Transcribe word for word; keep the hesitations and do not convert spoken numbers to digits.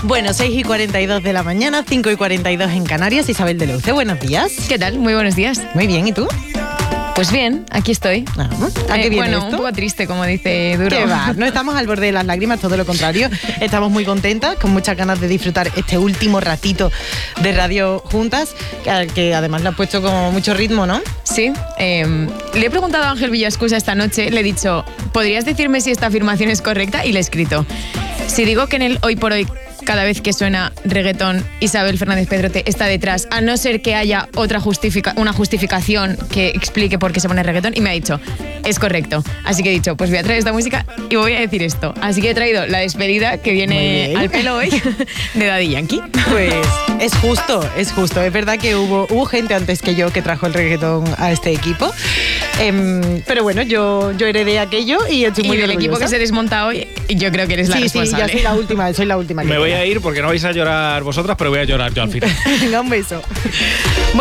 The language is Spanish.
Bueno, seis y cuarenta y dos de la mañana, cinco y cuarenta y dos en Canarias. Isabel de Leuce, buenos días. ¿Qué tal? Muy buenos días. Muy bien, ¿y tú? Pues bien, aquí estoy. Ah, ¿a qué eh, viene bueno, esto? un poco triste, como dice Duro. ¿Qué va? No estamos al borde de las lágrimas, todo lo contrario. Estamos muy contentas, con muchas ganas de disfrutar este último ratito de radio juntas, que, que además le has puesto como mucho ritmo, ¿no? Sí. Eh, le he preguntado a Ángel Villascusa esta noche, le he dicho, ¿podrías decirme si esta afirmación es correcta? Y le he escrito, si digo que en el hoy por hoy, cada vez que suena reggaetón, Isabel Fernández Pedrote está detrás, a no ser que haya otra justifica- una justificación que explique por qué se pone reggaetón, y me ha dicho, es correcto. Así que he dicho, pues voy a traer esta música y voy a decir esto. Así que he traído la despedida que viene al pelo hoy de Daddy Yankee. Pues es justo, es justo. Es verdad que hubo, hubo gente antes que yo que trajo el reggaetón a este equipo. Eh, pero bueno, yo, yo heredé aquello y estoy muy Y del orgullosa. equipo que se desmonta hoy, yo creo que eres la Sí, sí, responsable. ya soy la última, soy la última. Me voy a ir porque no vais a llorar vosotras, pero voy a llorar yo al final. Venga, un beso. Bueno,